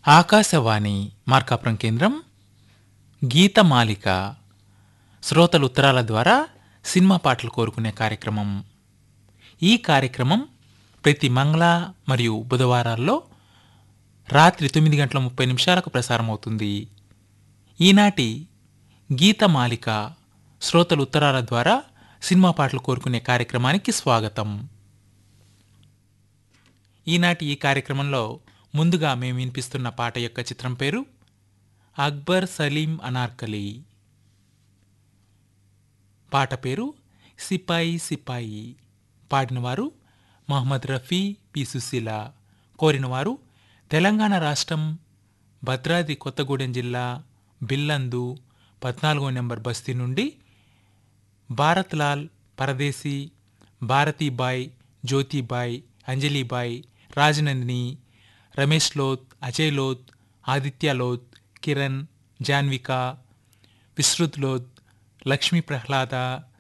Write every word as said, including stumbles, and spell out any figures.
ఆకాశవాణి మార్కాపురం కేంద్రం గీతమాలిక శ్రోతలు ఉత్తరాల ద్వారా సినిమా పాటలు కోరుకునే కార్యక్రమం. ఈ కార్యక్రమం ప్రతి మంగళ మరియు బుధవారాల్లో రాత్రి తొమ్మిది గంటల ముప్పై నిమిషాలకు ప్రసారమవుతుంది. ఈనాటి గీతమాలిక శ్రోతలు ఉత్తరాల ద్వారా సినిమా పాటలు కోరుకునే కార్యక్రమానికి స్వాగతం. ఈనాటి ఈ కార్యక్రమంలో ముందుగా మేము వినిపిస్తున్న పాట యొక్క చిత్రం పేరు అక్బర్ సలీం అనార్కలి. పాట పేరు సిపాయి సిపాయి. పాడినవారు మహమ్మద్ రఫీ, పి సుశీల. కోరినవారు తెలంగాణ రాష్ట్రం భద్రాద్రి కొత్తగూడెం జిల్లా బిల్లందు పద్నాలుగో నెంబర్ బస్తీ నుండి భారత్ లాల్ పరదేశీ, భారతీబాయ్, జ్యోతిబాయ్, అంజలిబాయ్, రాజనందిని, రమేష్ లోత్, అజయ్ లోత్, ఆదిత్య లోత్, కిరణ్, జాన్విక, విశ్రుత్ లోత్, లక్ష్మీ ప్రహ్లాద,